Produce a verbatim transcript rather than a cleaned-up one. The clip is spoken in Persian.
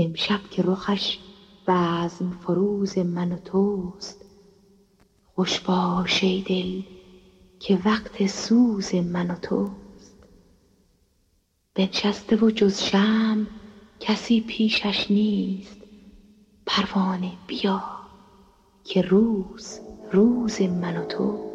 امشب که رخش بزم فروز من و توست، خوش باش ای دل که وقت سوز من و توست. بنشسته و جز شمع کسی پیشش نیست، پروانه بیا که روز روز من و توست.